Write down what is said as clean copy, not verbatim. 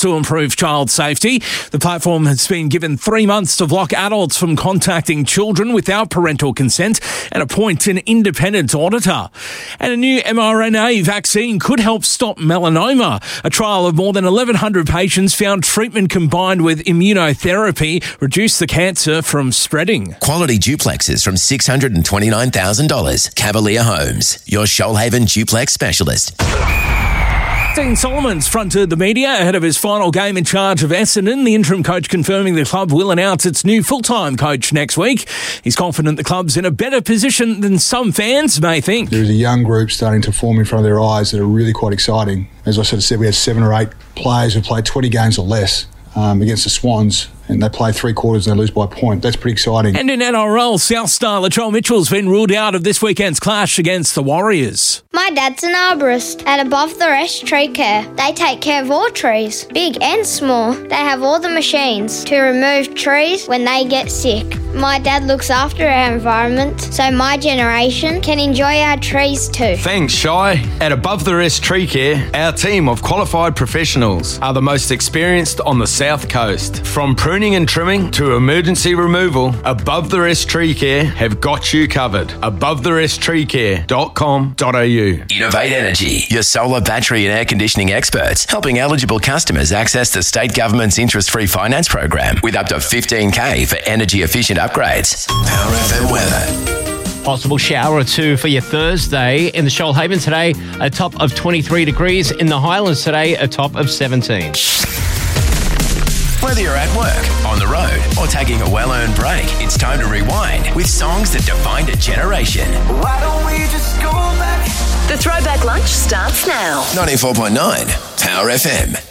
to improve child safety. The platform has been given 3 months to block adults from contacting children without parental consent and appoint an independent auditor. And a new mRNA vaccine could help stop melanoma. A trial of more than 1,100 patients found treatment combined with immunotherapy reduced the cancer from spreading. Quality duplexes from $629,000. Cavalier Homes, your Shoalhaven duplex specialist. Dean Solomon's fronted the media ahead of his final game in charge of Essendon. The interim coach confirming the club will announce its new full-time coach next week. He's confident the club's in a better position than some fans may think. There's a young group starting to form in front of their eyes that are really quite exciting. As I said, we had 7 or 8 players who played 20 games or less against the Swans, and they play 3 quarters and they lose by a point. That's pretty exciting. And in NRL, South Star Latrell Mitchell's been ruled out of this weekend's clash against the Warriors. My dad's an arborist at Above the Rest Tree Care. They take care of all trees, big and small. They have all the machines to remove trees when they get sick. My dad looks after our environment so my generation can enjoy our trees too. Thanks, Shy. At Above the Rest Tree Care, our team of qualified professionals are the most experienced on the South Coast. From pruning and trimming to emergency removal, Above the Rest Tree Care have got you covered. AboveTheRestTreeCare.com.au. Innovate Energy, your solar, battery and air conditioning experts, helping eligible customers access the state government's interest-free finance program with up to $15,000 for energy-efficient upgrades. Power FM weather. Possible shower or two for your Thursday. In the Shoalhaven today, a top of 23 degrees. In the Highlands today, a top of 17. Whether you're at work, on the road, or taking a well-earned break, it's time to rewind with songs that defined a generation. Why don't we just go back? The Throwback Lunch starts now. 94.9 Power FM.